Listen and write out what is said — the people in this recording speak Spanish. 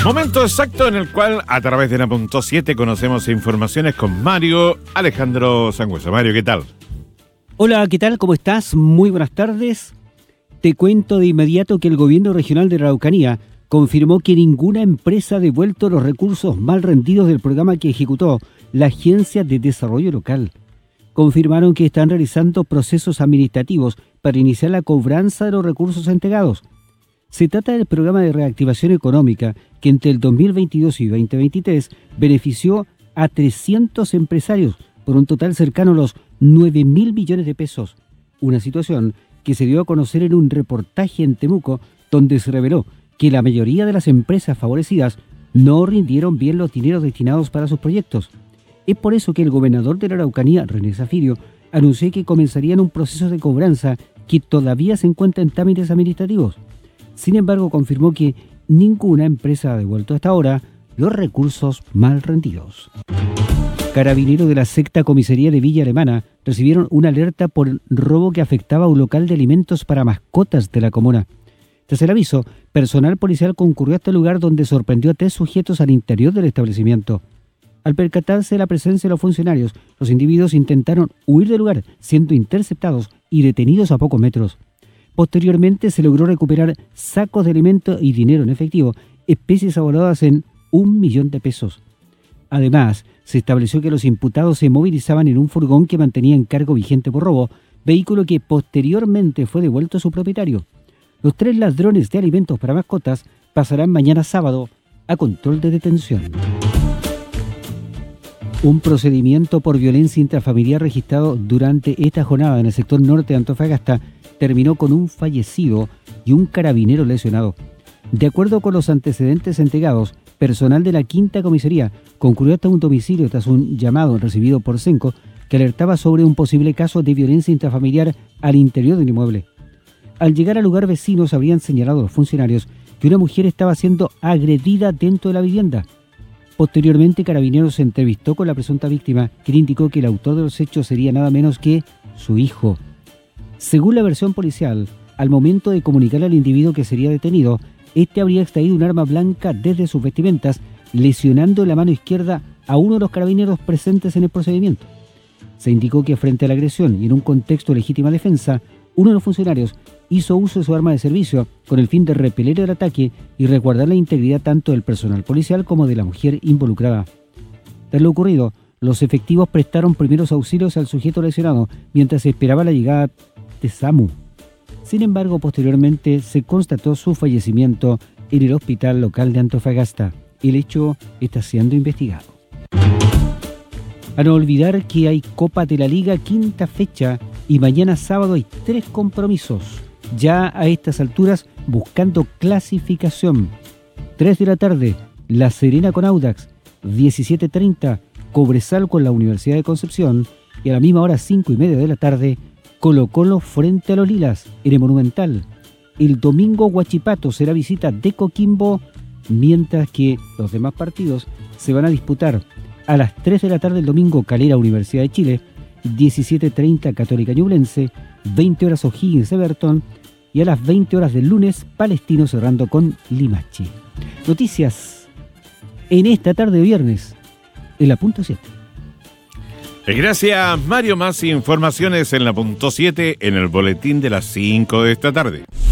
Momento exacto en el cual, a través de la punto 7, conocemos informaciones con Mario Alejandro Sangüesa. Mario, ¿qué tal? Hola, ¿qué tal? ¿Cómo estás? Muy buenas tardes. Te cuento de inmediato que el gobierno regional de Araucanía confirmó que ninguna empresa ha devuelto los recursos mal rendidos del programa que ejecutó la Agencia de Desarrollo Local. Confirmaron que están realizando procesos administrativos para iniciar la cobranza de los recursos entregados. Se trata del programa de reactivación económica que entre el 2022 y 2023 benefició a 300 empresarios por un total cercano a los 9.000 millones de pesos. Una situación que se dio a conocer en un reportaje en Temuco, donde se reveló que la mayoría de las empresas favorecidas no rindieron bien los dineros destinados para sus proyectos. Es por eso que el gobernador de la Araucanía, René Zafirio, anunció que comenzarían un proceso de cobranza que todavía se encuentra en trámites administrativos. Sin embargo, confirmó que ninguna empresa ha devuelto hasta ahora los recursos mal rendidos. Carabineros de la sexta comisaría de Villa Alemana recibieron una alerta por robo que afectaba a un local de alimentos para mascotas de la comuna. Tras el aviso, personal policial concurrió a este lugar donde sorprendió a 3 sujetos al interior del establecimiento. Al percatarse de la presencia de los funcionarios, los individuos intentaron huir del lugar, siendo interceptados y detenidos a pocos metros. Posteriormente se logró recuperar sacos de alimentos y dinero en efectivo, especies valoradas en 1 millón de pesos. Además, se estableció que los imputados se movilizaban en un furgón que mantenía en cargo vigente por robo, vehículo que posteriormente fue devuelto a su propietario. Los 3 ladrones de alimentos para mascotas pasarán mañana sábado a control de detención. Un procedimiento por violencia intrafamiliar registrado durante esta jornada en el sector norte de Antofagasta terminó con un fallecido y un carabinero lesionado. De acuerdo con los antecedentes entregados, personal de la quinta comisaría concurrió hasta un domicilio tras un llamado recibido por Senco que alertaba sobre un posible caso de violencia intrafamiliar al interior del inmueble. Al llegar al lugar, vecinos habrían señalado a los funcionarios que una mujer estaba siendo agredida dentro de la vivienda. Posteriormente, Carabineros se entrevistó con la presunta víctima, quien indicó que el autor de los hechos sería nada menos que su hijo. Según la versión policial, al momento de comunicarle al individuo que sería detenido, este habría extraído un arma blanca desde sus vestimentas, lesionando en la mano izquierda a uno de los carabineros presentes en el procedimiento. Se indicó que frente a la agresión y en un contexto de legítima defensa, uno de los funcionarios hizo uso de su arma de servicio con el fin de repeler el ataque y resguardar la integridad tanto del personal policial como de la mujer involucrada. Tras lo ocurrido, los efectivos prestaron primeros auxilios al sujeto lesionado mientras se esperaba la llegada de SAMU. Sin embargo, posteriormente se constató su fallecimiento en el hospital local de Antofagasta. El hecho está siendo investigado. A no olvidar que hay Copa de la Liga, quinta fecha, y mañana sábado hay 3 compromisos. Ya a estas alturas buscando clasificación. 3 de la tarde, La Serena con Audax. 17:30, Cobresal con la Universidad de Concepción. Y a la misma hora, 5:30 de la tarde, Colo-Colo frente a los Lilas, en el Monumental. El domingo, Huachipato será visita de Coquimbo, mientras que los demás partidos se van a disputar a las 3 de la tarde el domingo, Calera, Universidad de Chile. 17:30, Católica Ñublense. 20 horas, O'Higgins, Everton. Y a las 20 horas del lunes, Palestino cerrando con Limache. Noticias en esta tarde de viernes, en la punto 7. Gracias, Mario. Más informaciones en la punto 7 en el boletín de las 5 de esta tarde.